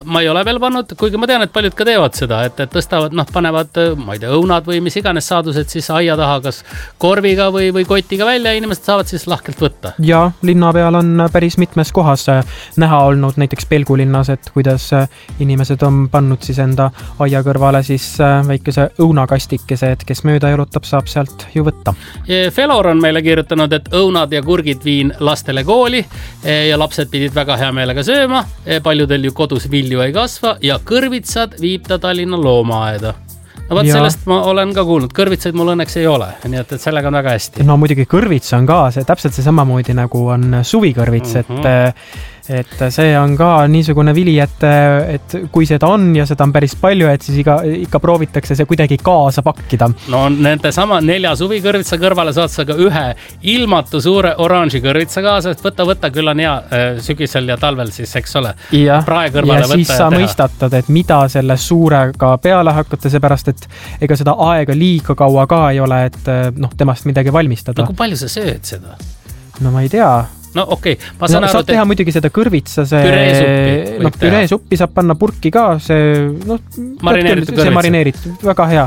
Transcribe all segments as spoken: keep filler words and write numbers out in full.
ma ei ole veel pannud, kuigi ma tean, et paljud ka teevad seda, et, et tõstavad, noh, panevad, ma ei tea, õunad või mis iganes saadused siis aia taha, kas korviga või, või kotiga välja, inimesed saavad siis lahkelt võtta. Ja linna peal on päris mitmes kohas näha olnud, näiteks Pelgulinnas, et kuidas inimesed on pannud siis enda aia kõrvale siis väikese õunakastikese, et kes mööda jalutab, saab sealt ju võtta. Felor on meile kirjutanud, et õunad ja kurgid viin lastele kooli ja lapsed pidid väga hea meelega sööma, paljudel ju kodus vilju ei kasva ja kõrvitsad viib ta Tallinna loomaaeda. No vaat sellest ma olen ka kuulnud, kõrvitsaid mul õnneks ei ole, nii et, et sellega on väga hästi. No muidugi kõrvits on ka see, täpselt see samamoodi nagu on suvikõrvits, mm-hmm. et et see on ka niisugune vili, et, et kui seda on ja seda on päris palju, et siis iga, ikka proovitakse see kuidagi kaasa pakkida. No nende sama nelja suvikõrvitsa kõrvale saad sa ka ühe ilmatu suure oranži kõrvitsa kaasa, et võta, võta, küll on hea sügisel ja talvel siis, eks ole. Ja, ja siis sa mõistatad, et mida selle suurega peale hakata, seepärast, et ega seda aega liiga kaua ka ei ole, et noh, temast midagi valmistada. No kui palju sa sööd seda? No ma ei tea. No okei, okay. ma saan no, aru, saab teha muidugi seda kõrvitsa, see püreesuppi, no, püreesuppi saab panna purki ka, see, no, marineeritud see marineeritud, väga hea.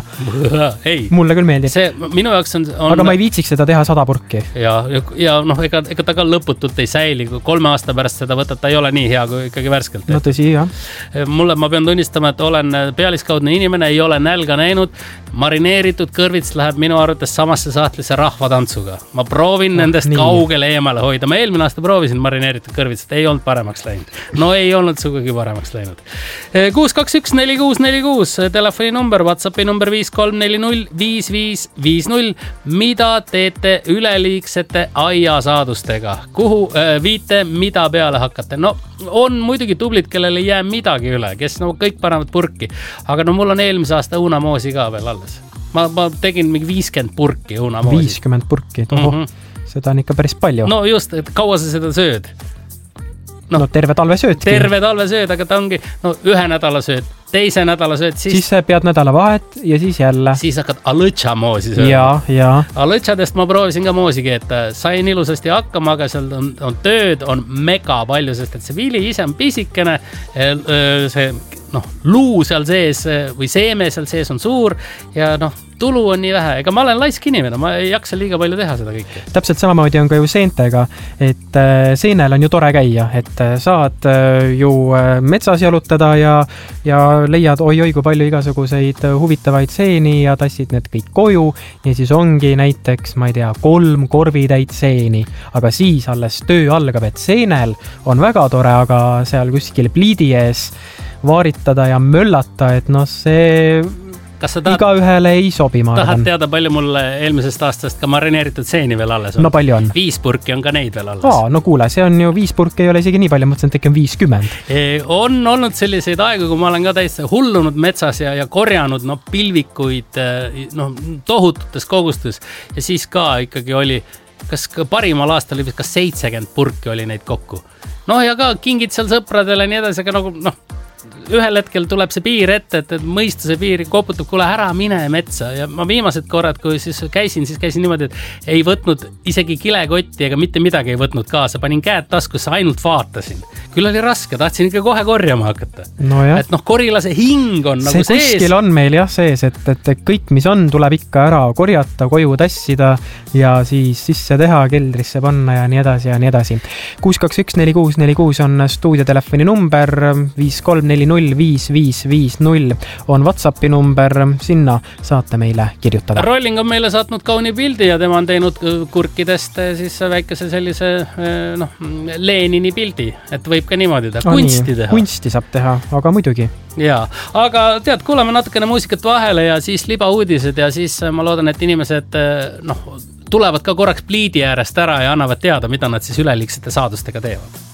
Ei. Mulle küll meeldib. See minu jaoks on, on... Aga ma ei viitsiks seda teha sada purki. Ja, ja noh, ega, ega ta ka lõputult ei säili, kui kolme aasta pärast seda võtad, ta ei ole nii hea kui ikkagi värskelt. No tõsi, jah. Mulle, ma pean tunnistama, et olen pealiskaudne inimene, ei ole nälga näinud. Marineeritud kõrvits läheb minu arvates samasse sahtlisse rahvatantsuga. Ma proovin no, nendest nii. Kaugele eemale hoida. Ma eelmine aasta proovisin marineeritud kõrvitsat, ei olnud paremaks läinud. No ei olnud sugugi paremaks läinud. kuus kaks üks neli kuus neli kuus, telefoni number, WhatsAppi number viis kolm neli null viis viis viis null. Mida teete üleliigsete aiasaadustega? Kuhu äh, viite, mida peale hakkate? No on muidugi tublid, kellel ei jää midagi üle, kes no kõik panevad purki. Aga no mul on eelmise aasta õunamoosi ka veel alles. Ma, ma tegin mingi viiskümmend purki õunamoosi. viiskümmend purki, tohoh. Mm-hmm. Seda on ikka päris palju. No just, et kaua sa seda sööd? No, no terve talve söödki. Terve talve sööd, aga ta ongi no, ühe nädala sööd, teise nädala sööd. Siis, siis pead nädala vahet ja siis jälle. Siis hakkad alõtša moosi sööd. Ja, ja. Alõtšadest ma proovisin ka moosigi, et sain ilusasti hakkama, aga seal on, on tööd, on mega palju, sest et see vili ise on pisikene, see noh, luu seal sees või seeme seal sees on suur ja noh, tulu on nii vähe. Ega ma olen laisk inimene, ma ei jaksa liiga palju teha seda kõike. Täpselt samamoodi on ka ju seentega, et seenel on ju tore käia, et saad ju metsas jalutada ja, ja leiad oi-oi kui palju igasuguseid huvitavaid seeni ja tassid need kõik koju ja siis ongi näiteks, ma ei tea, kolm korvitäit seeni, aga siis alles töö algab, et seenel on väga tore, aga seal kuskil pliidi ees vaaritada ja möllata, et noh, see Kas sa tahad, iga ühele ei sobi, ma tahad arvan. teada, palju mul eelmisest aastast ka marineeritud seeni veel alles on? No palju on. Viis purki on ka neid veel alles. Aa, no kuule, see on ju viis purki ei ole isegi nii palju, mõtlesin, et äkki on viiskümmend. E, on olnud selliseid aegu, kui ma olen ka täitsa hullunud metsas ja, ja korjanud no, pilvikuid no, tohututes kogustus ja siis ka ikkagi oli, kas parimal aastal oli kas seitsekümmend purki oli neid kokku. No ja ka kingid seal sõpradele nii edasi, aga nagu noh, ühel hetkel tuleb see piir ette, et, et mõistuse piir koputab, kuule ära mine metsa ja ma viimased korrad, kui siis käisin, siis käisin niimoodi, et ei võtnud isegi kilekotti ega mitte midagi ei võtnud kaasa, panin käed taskusse, ainult vaatasin. Küll oli raske, tahtsin ikka kohe korjama hakata. No et noh, korilase hing on see nagu sees. See kuskil on meil jah sees, et, et kõik, mis on, tuleb ikka ära korjata, koju tassida ja siis sisse teha, keldrisse panna ja nii edasi ja nii edasi. kuus kaks üks neli kuus neli kuus on stuudiotelefoni number, viis kolm neli null viis viis viis null on WhatsAppi number, sinna saate meile kirjutada. Rolling on meile saatnud kauni pildi ja tema on teinud kurkidest siis väikese sellise noh, Lenini pildi, et võib ka niimoodi teha, no, kunsti nii, teha. Kunsti saab teha, aga muidugi. Jaa, aga tead, kuuleme natukene muusikat vahele ja siis libauudised ja siis ma loodan, et inimesed noh, tulevad ka korraks pliidi äärest ära ja annavad teada, mida nad siis üleliigsete saadustega teevad.